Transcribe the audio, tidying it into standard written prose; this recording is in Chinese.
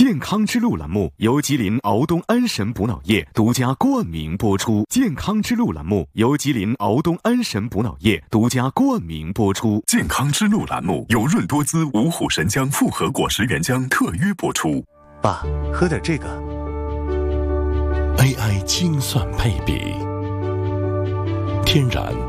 健康之路栏目由吉林敖东安神补脑液独家冠名播出。健康之路栏目由吉林敖东安神补脑液独家冠名播出。 健康之路栏目由润多滋五虎神姜复合果实原浆特约播出。 爸，喝点这个。 AI 精算配比，天然